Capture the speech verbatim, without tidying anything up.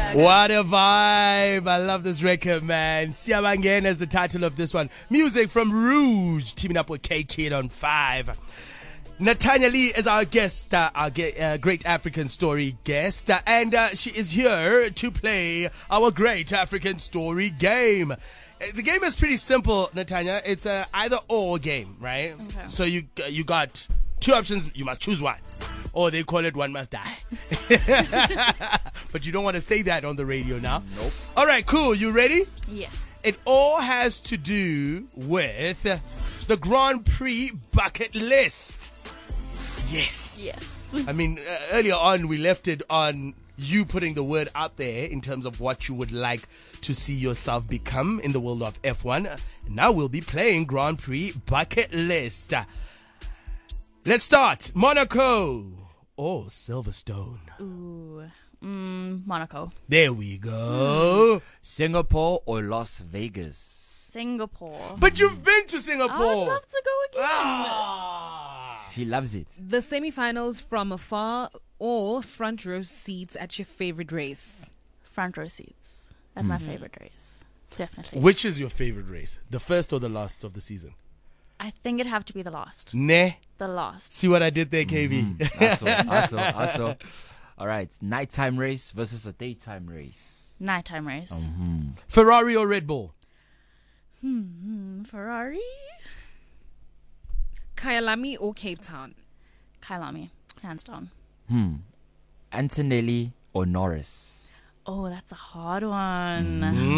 What a vibe. I love this record, man. Siyabangena is the title of this one. Music from Rouge, teaming up with K-Kid on five. Natanya Lee is our guest, uh, our ge- uh, Great African Story guest, uh, and uh, she is here to play our Great African Story game. Uh, The game is pretty simple, Natanya. It's a either or game, right? Okay. So you uh, you got two options. You must choose one, or they call it one must die. But you don't want to say that on the radio now. Nope. All right, cool. You ready? Yes. It all has to do with the Grand Prix bucket list. Yes. Yes. I mean, uh, earlier on, we left it on you putting the word out there in terms of what you would like to see yourself become in the world of F one. Uh, now we'll be playing Grand Prix bucket list. Uh, let's start. Monaco or Silverstone? Ooh. Mm, Monaco. There we go. Singapore or Las Vegas? Singapore. But you've been to I'd Singapore. love to go again. Ah. She loves it. The semifinals from afar or front row seats at your favorite race? Front row seats. That's my favorite race. Definitely. Which is your favorite race? The first or the last of the season? I think it'd have to be the last. Ne. The last. See what I did there, K V? Also, also, also. All right, nighttime race versus a daytime race. Nighttime race. Mm-hmm. Ferrari or Red Bull? Hmm. Ferrari? Kyalami or Cape Town? Kailami. Hands down. Hmm. Antonelli or Norris? Oh, that's a hard one.